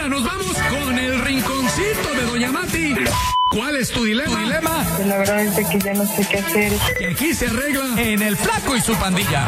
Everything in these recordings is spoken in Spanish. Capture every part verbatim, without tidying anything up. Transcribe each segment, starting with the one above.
Ahora nos vamos con el rinconcito de Doña Mati. ¿Cuál es tu dilema? ¿Tu dilema? Pues la verdad es que ya no sé qué hacer. Y aquí se arregla en El Flaco y su Pandilla.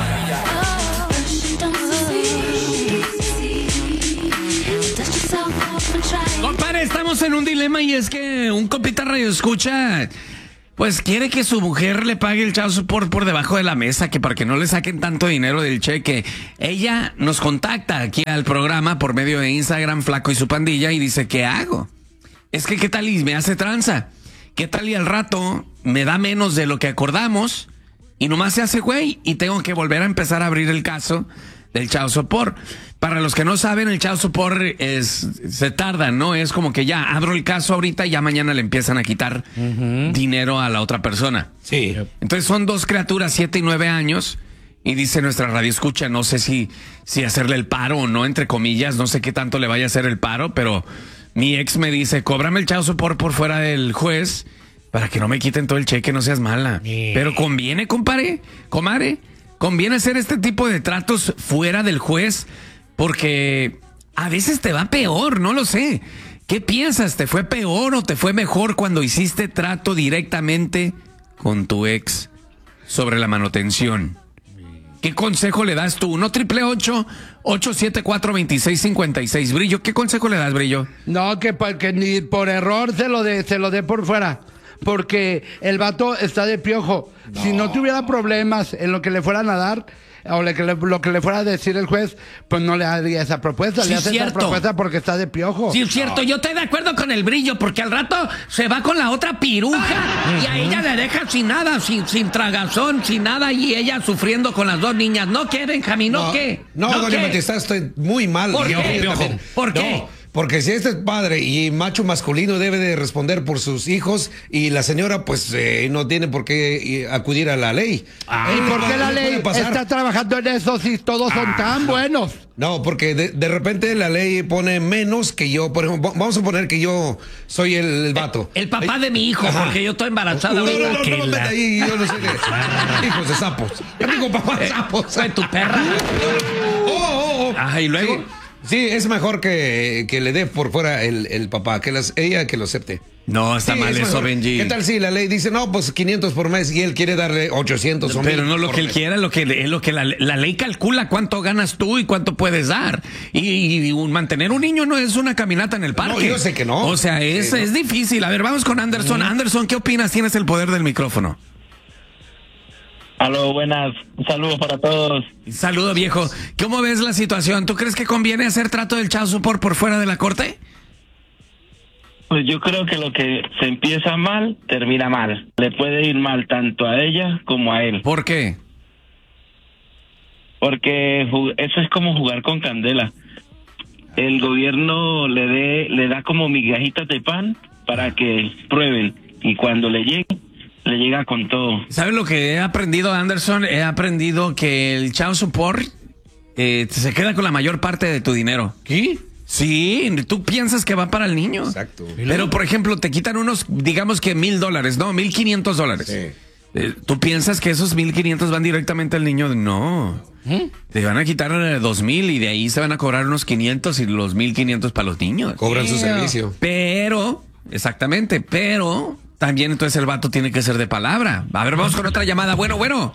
Compadre, estamos en un dilema y es que un compita radio escucha, pues quiere que su mujer le pague el child support por debajo de la mesa, que para que no le saquen tanto dinero del cheque. Ella nos contacta aquí al programa por medio de Instagram, Flaco y su Pandilla, y dice, ¿qué hago? Es que ¿qué tal y me hace tranza? ¿Qué tal y al rato me da menos de lo que acordamos y nomás se hace güey y tengo que volver a empezar a abrir el caso del child support? Para los que no saben, el child support es, se tarda, ¿no? Es como que ya abro el caso ahorita y ya mañana le empiezan a quitar uh-huh. dinero a la otra persona. Sí. Entonces son dos criaturas, siete y nueve años, y dice nuestra radio escucha, no sé si, si hacerle el paro o no, entre comillas, no sé qué tanto le vaya a hacer el paro, pero mi ex me dice, cóbrame el child support por fuera del juez para que no me quiten todo el cheque, no seas mala. Sí. Pero conviene, compadre, comare, conviene hacer este tipo de tratos fuera del juez, porque a veces te va peor, no lo sé. ¿Qué piensas? ¿Te fue peor o te fue mejor cuando hiciste trato directamente con tu ex sobre la manutención? ¿Qué consejo le das tú? uno triple ocho, ocho siete cuatro, dos seis cinco seis. Brillo, ¿qué consejo le das, Brillo? No, que, que ni por error se lo dé se lo dé por fuera. Porque el vato está de piojo. No. Si no tuviera problemas en lo que le fueran a dar, o le, que le, lo que le fuera a decir el juez, pues no le haría esa propuesta. Sí, le hace cierto. esa propuesta porque está de piojo. Sí, es cierto. Yo estoy de acuerdo con el Brillo, porque al rato se va con la otra piruja uh-huh. y a ella le deja sin nada, sin, sin tragazón, sin nada, y ella sufriendo con las dos niñas. ¿No qué, Benjamín? ¿No, no qué? No, ¿No doña Matista, estoy muy mal. ¿Por yo, qué? Yo ¿Por qué? No. Porque si este es padre y macho masculino debe de responder por sus hijos y la señora pues eh, no tiene por qué acudir a la ley. Ah, ¿Y por qué la ley está trabajando en eso si todos son ah, tan buenos? No, porque de, de repente la ley pone menos que yo. Por ejemplo, vamos a poner que yo soy el, el vato. El, el papá Ay, de mi hijo, ajá. porque yo estoy embarazada. No, no, no, no, no, no, no la... ahí, yo no sé qué. Hijos de sapos. Yo digo papá de sapos. Fue tu perra. Oh, oh, oh. Ajá, y luego... Sí. Sí, es mejor que, que le dé por fuera el, el papá, que las, ella que lo acepte. No, está sí, mal eso, mejor. Benji. ¿Qué tal si la ley dice, no, pues quinientos por mes y él quiere darle ochocientos o Pero mil no lo que él mes. quiera, lo que, es lo que la, la ley calcula cuánto ganas tú y cuánto puedes dar. Y, y, y un, mantener un niño no es una caminata en el parque. No, yo sé que no. O sea, es, sí, es no. difícil. A ver, vamos con Anderson. Mm. Anderson, ¿qué opinas? Tienes el poder del micrófono. Aló, buenas, un saludo para todos. Saludo, viejo. ¿Cómo ves la situación? ¿Tú crees que conviene hacer trato del child support por fuera de la corte? Pues yo creo que lo que se empieza mal, termina mal. Le puede ir mal tanto a ella como a él. ¿Por qué? Porque eso es como jugar con candela. El gobierno le dé, le da como migajitas de pan para que prueben. Y cuando le llegue, le llega con todo. ¿Sabes lo que he aprendido, Anderson? He aprendido que el child support eh, se queda con la mayor parte de tu dinero. ¿Qué? Sí, tú piensas que va para el niño. Exacto. Pero, por ejemplo, te quitan unos, digamos que mil dólares, no, mil quinientos dólares. Sí. Eh, ¿Tú piensas que esos mil quinientos van directamente al niño? No. ¿Eh? Te van a quitar dos mil y de ahí se van a cobrar unos quinientos y los mil quinientos para los niños. Cobran yeah. su servicio. Pero, exactamente, pero también entonces el vato tiene que ser de palabra. A ver, vamos con otra llamada. Bueno, bueno.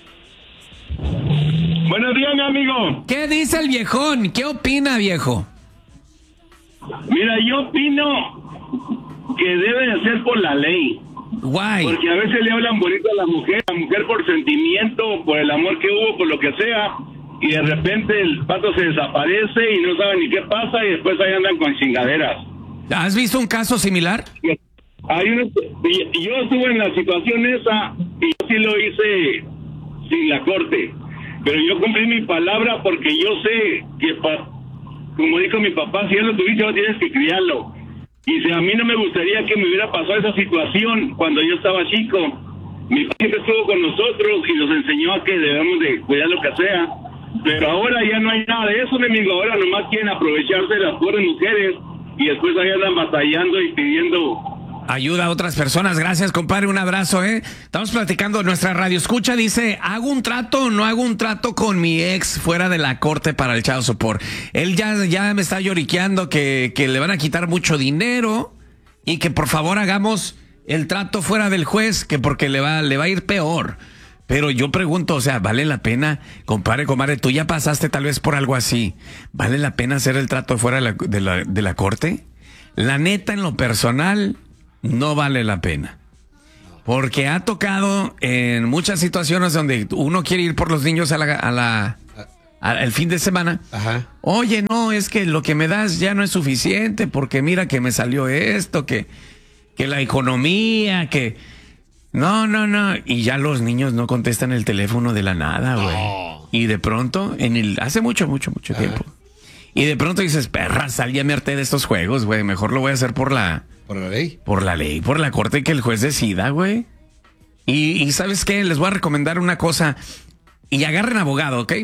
Buenos días, mi amigo. ¿Qué dice el viejón? ¿Qué opina, viejo? Mira, yo opino que debe de ser por la ley. Guay. Porque a veces le hablan bonito a la mujer, la mujer por sentimiento, por el amor que hubo, por lo que sea, y de repente el pato se desaparece y no saben ni qué pasa y después ahí andan con chingaderas. ¿Has visto un caso similar? Hay unos, y yo estuve en la situación esa y yo sí lo hice sin la corte, pero yo cumplí mi palabra porque yo sé que, pa, como dijo mi papá, si ya lo tuviste, no tienes que criarlo. Y si a mí no me gustaría que me hubiera pasado esa situación cuando yo estaba chico. Mi padre siempre estuvo con nosotros y nos enseñó a que debemos de cuidar lo que sea. Pero ahora ya no hay nada de eso, mi amigo. Ahora nomás quieren aprovecharse de las pobres mujeres y después ahí andan batallando y pidiendo ayuda a otras personas. Gracias, compadre, un abrazo, ¿eh? Estamos platicando, nuestra radio escucha dice, ¿hago un trato o no hago un trato con mi ex fuera de la corte para el child support? Él ya, ya me está lloriqueando que, que le van a quitar mucho dinero y que por favor hagamos el trato fuera del juez, que porque le va, le va a ir peor. Pero yo pregunto, o sea, ¿vale la pena, compadre, comadre, tú ya pasaste tal vez por algo así? ¿Vale la pena hacer el trato fuera de la, de la, de la corte? La neta, en lo personal, no vale la pena. Porque ha tocado en muchas situaciones donde uno quiere ir por los niños a la, a la, a, al fin de semana. Ajá. Oye, no, es que lo que me das ya no es suficiente porque mira que me salió esto, que, que la economía, que... No, no, no. Y ya los niños no contestan el teléfono de la nada, güey. No. Y de pronto, en el hace mucho, mucho, mucho Ajá. tiempo. Y de pronto dices, perra, sal, ya me harté de estos juegos, güey. Mejor lo voy a hacer por la... ¿Por la ley? Por la ley, por la corte, que el juez decida, güey. Y, y ¿sabes qué? Les voy a recomendar una cosa. Y agarren abogado, ¿ok?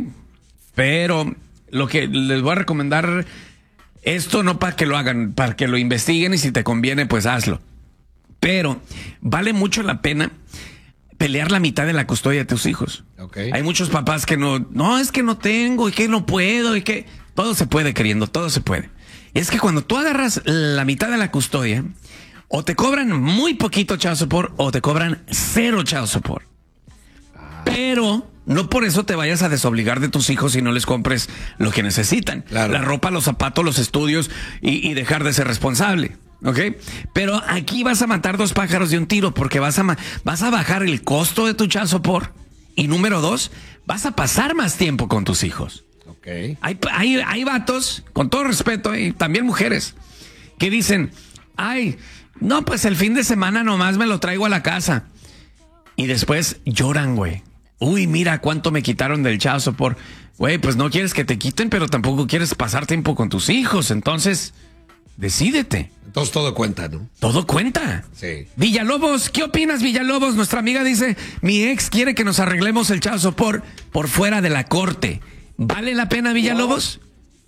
Pero lo que les voy a recomendar, esto no para que lo hagan, para que lo investiguen y si te conviene, pues hazlo. Pero vale mucho la pena pelear la mitad de la custodia de tus hijos. Okay. Hay muchos papás que no, no, es que no tengo, y que no puedo, y que todo se puede, queriendo, todo se puede. Es que cuando tú agarras la mitad de la custodia, o te cobran muy poquito child support, o te cobran cero child support. Ah. Pero no por eso te vayas a desobligar de tus hijos y no les compres lo que necesitan. Claro. La ropa, los zapatos, los estudios, y, y dejar de ser responsable. ¿Ok? Pero aquí vas a matar dos pájaros de un tiro porque vas a, vas a bajar el costo de tu child support y número dos, vas a pasar más tiempo con tus hijos. Okay. Hay, hay, hay vatos, con todo respeto, y también mujeres, que dicen, ay, no, pues el fin de semana nomás me lo traigo a la casa. Y después lloran, güey. Uy, mira cuánto me quitaron del child support. Güey, pues no quieres que te quiten, pero tampoco quieres pasar tiempo con tus hijos. Entonces... decídete. Entonces todo cuenta, ¿no? Todo cuenta. Sí. Villalobos, ¿qué opinas, Villalobos? Nuestra amiga dice, mi ex quiere que nos arreglemos el child support por fuera de la corte. ¿Vale la pena, Villalobos?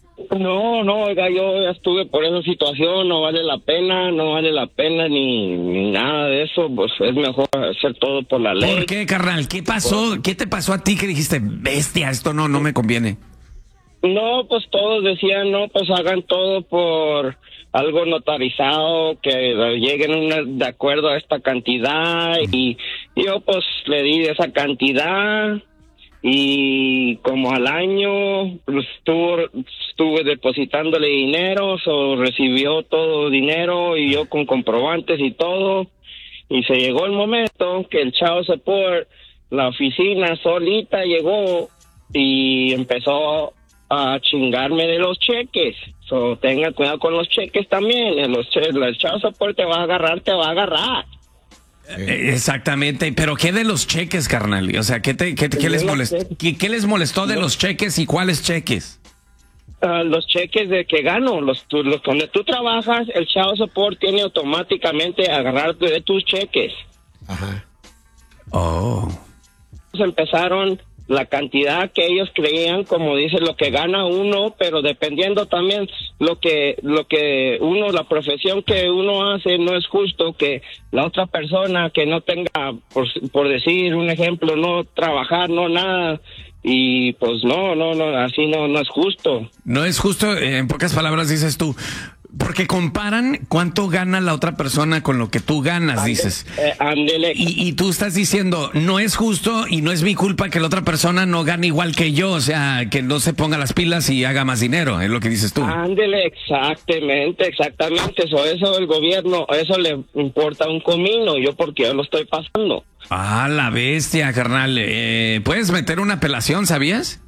No, no, oiga, yo ya estuve por esa situación, no vale la pena, no vale la pena ni, ni nada de eso, pues es mejor hacer todo por la ley. ¿Por qué, carnal? ¿Qué pasó? ¿Qué te pasó a ti que dijiste, bestia, esto no, no me conviene? No, pues todos decían, no, pues hagan todo por algo notarizado, que lleguen una, de acuerdo a esta cantidad, y yo pues le di esa cantidad, y como al año pues, estuvo, estuve depositándole dinero, so, recibió todo dinero, y yo con comprobantes y todo, y se llegó el momento que el child support, la oficina solita llegó y empezó a chingarme de los cheques. So, tenga cuidado con los cheques también. Los che el child support te va a agarrar, te va a agarrar. Exactamente, pero ¿qué de los cheques, carnal? O sea, ¿qué, te, qué, qué, les, molestó, ¿qué, qué les molestó de los cheques y cuáles cheques? Uh, los cheques de que gano, los, tu, los donde tú trabajas, el child support tiene automáticamente agarrar de tus cheques. Ajá. Oh. Empezaron la cantidad que ellos creían, como dice, lo que gana uno, pero dependiendo también lo que lo que uno, la profesión que uno hace, no es justo que la otra persona que no tenga, por, por decir un ejemplo, no trabajar, no nada, y pues no, no, no, así no, no es justo. No es justo, en pocas palabras dices tú, porque comparan cuánto gana la otra persona con lo que tú ganas, Andele, dices. Eh, andele. Y, y tú estás diciendo, no es justo y no es mi culpa que la otra persona no gane igual que yo, o sea, que no se ponga las pilas y haga más dinero, es lo que dices tú. Ándele, exactamente, exactamente, eso, eso el gobierno, eso le importa un comino, yo porque yo lo estoy pasando. Ah, la bestia, carnal. Eh, ¿Puedes meter una apelación, sabías?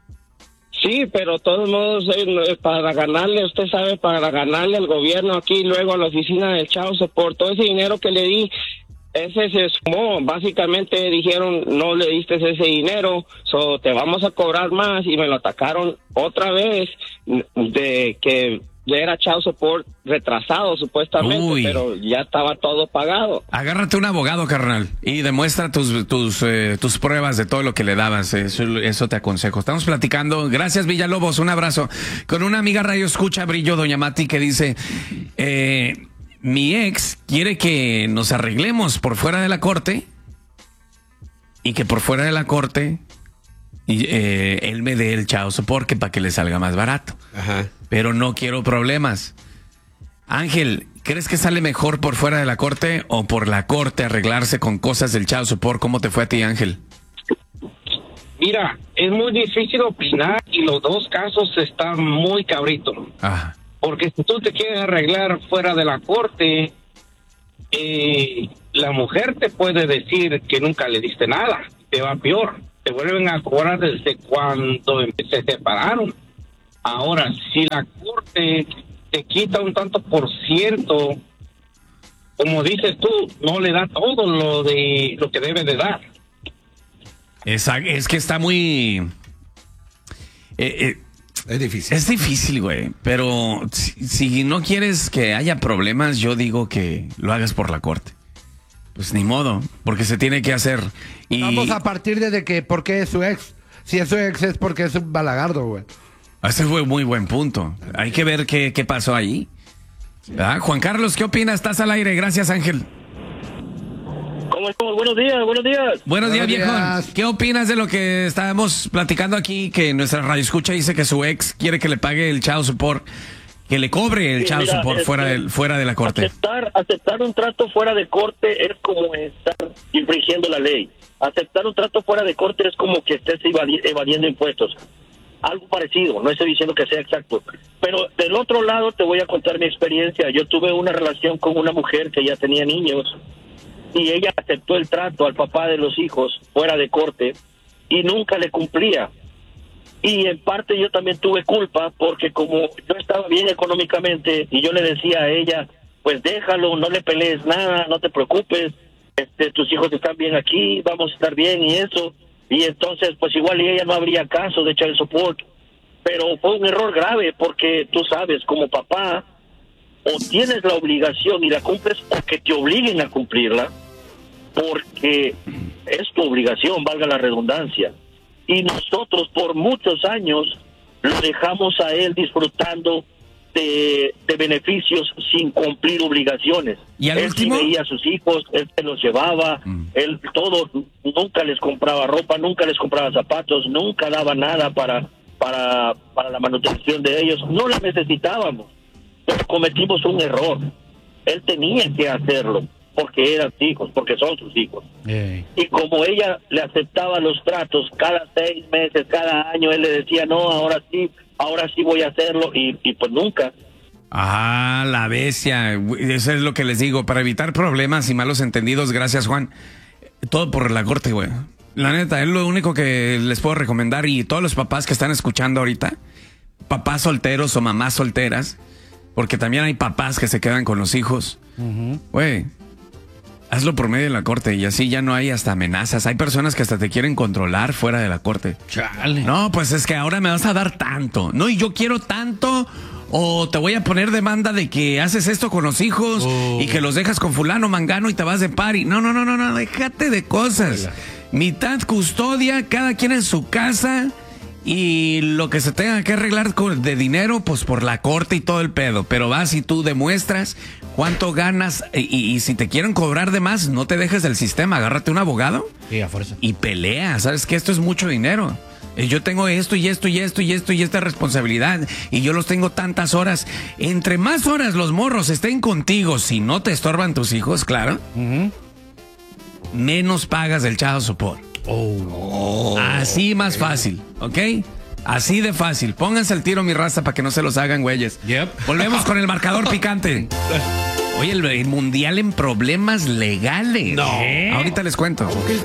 Sí, pero de todos modos, eh, para ganarle, usted sabe, para ganarle al gobierno aquí, luego a la oficina del child support, todo ese dinero que le di, ese se sumó. Básicamente dijeron, no le diste ese dinero, so te vamos a cobrar más, y me lo atacaron otra vez de que era child support retrasado supuestamente. Uy. Pero ya estaba todo pagado. Agárrate un abogado, carnal, y demuestra tus tus eh, tus pruebas de todo lo que le dabas. Eso, eso te aconsejo. Estamos platicando. Gracias, Villalobos. Un abrazo. Con una amiga radio escucha, Brillo, doña Mati, que dice, eh, mi ex quiere que nos arreglemos por fuera de la corte y que por fuera de la corte y, eh, él me dé el child support que para que le salga más barato. Ajá. Pero no quiero problemas. Ángel, ¿crees que sale mejor por fuera de la corte o por la corte arreglarse con cosas del child support? ¿Cómo te fue a ti, Ángel? Mira, es muy difícil opinar y los dos casos están muy cabritos. Ah. Porque si tú te quieres arreglar fuera de la corte, eh, la mujer te puede decir que nunca le diste nada. Te va peor. Te vuelven a cobrar desde cuando se separaron. Ahora, si la corte te quita un tanto por ciento, como dices tú, no le da todo lo de lo que debe de dar. Esa, es que está muy... Eh, eh, es difícil. Es difícil, güey. Pero si, si no quieres que haya problemas, yo digo que lo hagas por la corte. Pues ni modo, porque se tiene que hacer. Y... Vamos a partir de que, ¿por qué es su ex? Si es su ex es porque es un balagardo, güey. Ese fue un muy buen punto. Hay que ver qué, qué pasó ahí. ¿Ah? Juan Carlos, ¿qué opinas? Estás al aire. Gracias, Ángel. ¿Cómo estamos? Buenos días, buenos días. Buenos días, Buenos viejón. días. ¿Qué opinas de lo que estábamos platicando aquí? Que nuestra radio escucha dice que su ex quiere que le pague el child support, que le cobre el Sí, child mira, support es fuera, que del, fuera de la corte. Aceptar, aceptar un trato fuera de corte es como estar infringiendo la ley. Aceptar un trato fuera de corte es como que estés evadi- evadiendo impuestos. Algo parecido, no estoy diciendo que sea exacto. Pero del otro lado te voy a contar mi experiencia. Yo tuve una relación con una mujer que ya tenía niños y ella aceptó el trato al papá de los hijos fuera de corte y nunca le cumplía. Y en parte yo también tuve culpa porque como yo estaba bien económicamente y yo le decía a ella, pues déjalo, no le pelees nada, no te preocupes, este, tus hijos están bien aquí, vamos a estar bien y eso. Y entonces pues igual y ella no habría caso de echar el support. Pero fue un error grave porque tú sabes, como papá, o tienes la obligación y la cumples o que te obliguen a cumplirla, porque es tu obligación, valga la redundancia. Y nosotros por muchos años lo dejamos a él disfrutando de, de beneficios sin cumplir obligaciones. ¿Y al él último? sí veía a sus hijos, él se los llevaba, Mm. él todo, nunca les compraba ropa, nunca les compraba zapatos, nunca daba nada para, para, para la manutención de ellos. No la necesitábamos, pero cometimos un error. Él tenía que hacerlo porque eran hijos, porque son sus hijos. Ey. Y como ella le aceptaba los tratos cada seis meses, cada año, él le decía, no, ahora sí, ahora sí voy a hacerlo, y, y pues nunca. Ah, la bestia. Eso es lo que les digo. Para evitar problemas y malos entendidos, gracias, Juan. Todo por la corte, güey. La neta, es lo único que les puedo recomendar. Y todos los papás que están escuchando ahorita, papás solteros o mamás solteras, porque también hay papás que se quedan con los hijos. Güey, hazlo por medio de la corte y así ya no hay hasta amenazas. Hay personas que hasta te quieren controlar fuera de la corte. Chale. No, pues es que ahora me vas a dar tanto. No, y yo quiero tanto. O te voy a poner demanda de que haces esto con los hijos Oh. y que los dejas con fulano, mangano y te vas de party. No, no, no, no, no, déjate de cosas. Mitad custodia, cada quien en su casa y lo que se tenga que arreglar con, de dinero, pues por la corte y todo el pedo. Pero vas y tú demuestras cuánto ganas y, y, y si te quieren cobrar de más, no te dejes del sistema, agárrate un abogado Sí, a fuerza. y pelea. Sabes que esto es mucho dinero. Eh, Yo tengo esto y esto y esto y esto y esta responsabilidad y yo los tengo tantas horas. Entre más horas los morros estén contigo, si no te estorban tus hijos, claro, menos pagas del child support. Así más fácil, ¿ok? Así de fácil. Pónganse el tiro, mi raza, para que no se los hagan, güeyes. Yep. Volvemos con el marcador picante. Oye, el, el mundial en problemas legales. No. Ahorita les cuento.